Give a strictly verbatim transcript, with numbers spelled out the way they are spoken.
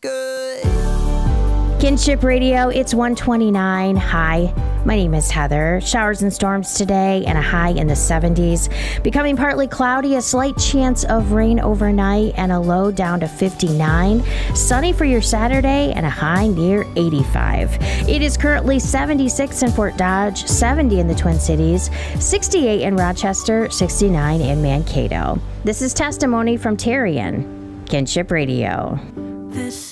good. Kinship Radio, it's one twenty-nine. Hi, my name is Heather. Showers and storms today and a high in the seventies. Becoming partly cloudy, a slight chance of rain overnight and a low down to fifty-nine. Sunny for your Saturday and a high near eighty-five. It is currently seventy-six in Fort Dodge, seventy in the Twin Cities, sixty-eight in Rochester, sixty-nine in Mankato. This is testimony from Terrian, Kinship Radio. This